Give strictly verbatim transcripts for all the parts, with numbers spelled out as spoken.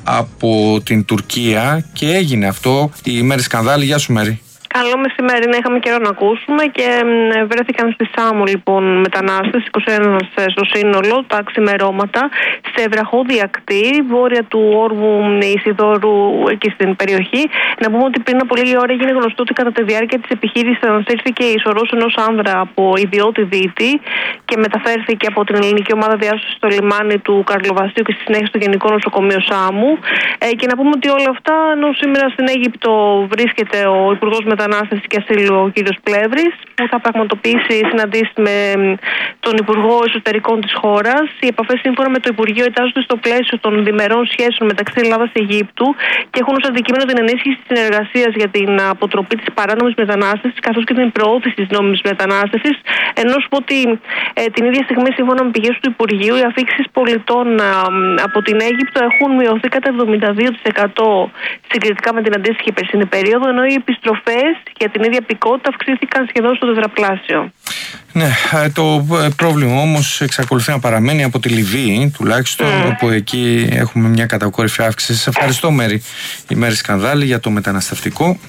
από την Τουρκία και έγινε αυτό η Μέρη Σκανδάλη. Γεια σου Μέρη. Καλό μεσημέρι, να είχαμε καιρό να ακούσουμε και βρέθηκαν στη Σάμο λοιπόν μετανάστες, είκοσι ένα στο σύνολο, τα ξημερώματα, σε βραχώδη ακτή, βόρεια του όρμου Ισιδώρου, εκεί στην περιοχή. Να πούμε ότι πριν από λίγη ώρα έγινε γνωστό ότι κατά τη διάρκεια της επιχείρησης αναστήθηκε η σωρός ενός άνδρα από ιδιώτη Δίτη και μεταφέρθηκε από την ελληνική ομάδα διάσωσης στο λιμάνι του Καρλοβασίου και στη συνέχεια στο Γενικό Νοσοκομείο Σάμου. Ε, και να πούμε ότι όλα αυτά, ενώ σήμερα στην Αίγυπτο βρίσκεται ο Υπουργός Μετανάστευση και Ασύλου, ο κ. Πλεύρης, που θα πραγματοποιήσει συναντήσεις με τον Υπουργό Εσωτερικών της χώρας. Οι επαφές σύμφωνα με το Υπουργείο ετάζονται στο πλαίσιο των διμερών σχέσεων μεταξύ Ελλάδας και Αιγύπτου και έχουν ως αντικείμενο την ενίσχυση της συνεργασίας για την αποτροπή της παράνομης μετανάστευσης καθώς και την προώθηση της νόμιμης μετανάστευσης. Ενώ σου πω ότι ε, την ίδια στιγμή, σύμφωνα με πηγές του Υπουργείου, οι αφήξεις πολιτών ε, από την Αίγυπτο έχουν μειωθεί κατά εβδομήντα δύο τοις εκατό συγκριτικά με την αντίστοιχη περσινή περίοδο, ενώ οι επιστροφές για την ίδια πικότητα αυξήθηκαν σχεδόν στο τετραπλάσιο. Ναι, το πρόβλημα όμως εξακολουθεί να παραμένει από τη Λιβύη τουλάχιστον, mm. όπου εκεί έχουμε μια κατακόρυφη αύξηση. Σας ευχαριστώ Μέρη, η Μέρη Σκανδάλη, για το μεταναστευτικό.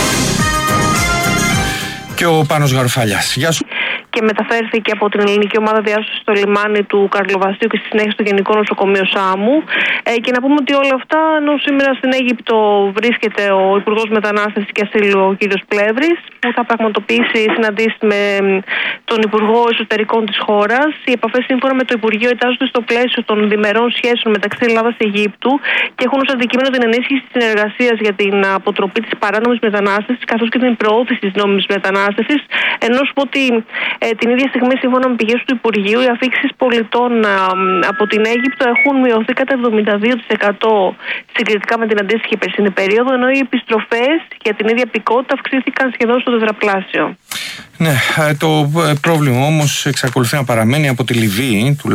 Και ο Πάνος Γαρουφαλιάς. Γεια σου. Και μεταφέρθηκε από την ελληνική ομάδα διάσωσης στο λιμάνι του Καρλοβασίου και στη συνέχεια στο Γενικό Νοσοκομείο Σάμου. Ε, και να πούμε ότι όλα αυτά, ενώ σήμερα στην Αίγυπτο βρίσκεται ο Υπουργός Μετανάστευσης και Ασύλου, ο κ. Πλεύρης, που θα πραγματοποιήσει συναντήσεις με τον Υπουργό Εσωτερικών της χώρας. Οι επαφές σύμφωνα με το Υπουργείο ετάζονται στο πλαίσιο των διμερών σχέσεων μεταξύ Ελλάδας και Αιγύπτου και έχουν ως αντικείμενο την ενίσχυση της συνεργασίας για την αποτροπή της παράνομης μετανάστευσης καθώς και την προώθηση της νόμιμης μετανάστευσης. Ενώ σου πω ότι ε, την ίδια στιγμή, σύμφωνα με πηγές του Υπουργείου, οι αφήξεις πολιτών ε, από την Αίγυπτο έχουν μειωθεί κατά εβδομήντα δύο τοις εκατό συγκριτικά με την αντίστοιχη περσινή περίοδο, ενώ οι επιστροφές για την ίδια πικότητα αυξήθηκαν σχεδόν στο τετραπλάσιο. Ναι, το πρόβλημα όμως εξακολουθεί να παραμένει από τη Λιβύη.